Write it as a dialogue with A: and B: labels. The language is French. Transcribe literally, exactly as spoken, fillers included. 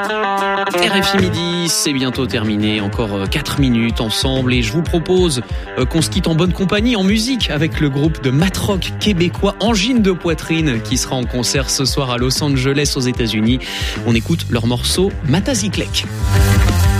A: R F I Midi, c'est bientôt terminé, encore quatre minutes ensemble et je vous propose qu'on se quitte en bonne compagnie, en musique, avec le groupe de mat-rock québécois Angine de Poitrine qui sera en concert ce soir à Los Angeles aux États-Unis. On écoute leur morceau Mataziklek.